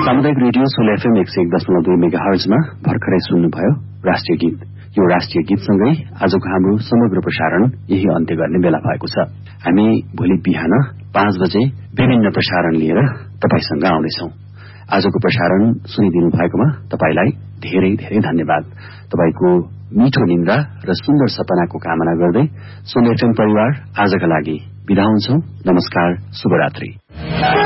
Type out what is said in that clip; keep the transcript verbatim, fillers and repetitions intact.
सामुदायिक radio sole FM एक सय एक दशमलव दुई मेगा हर्जमा भर्खरै सुन्नुभयो राष्ट्रिय गीत। यो राष्ट्रिय गीतसँगै आजको हाम्रो समग्र प्रसारण यही अन्त्य गर्ने बेला भएको छ। हामी भोलि बिहान पाँच बजे विभिन्न प्रसारण लिएर तपाईसँग आउनेछौं। आजको प्रसारण सुनिदिनु भएकोमा तपाईलाई धेरै धेरै धन्यवाद। तपाईको मिठो निन्द्रा र सुन्दर सपनाको कामना गर्दै सोल एफएम परिवार आजका लागि बिदा हुन्छौं। नमस्कार, शुभरात्रि।